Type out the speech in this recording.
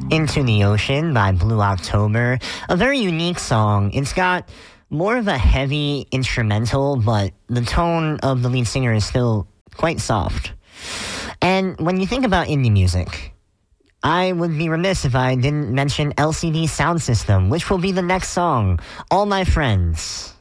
Into the Ocean by Blue October. A very unique song. It's got more of a heavy instrumental, but the tone of the lead singer is still quite soft. And when you think about indie music, I would be remiss if I didn't mention LCD Sound System, which will be the next song, All My Friends.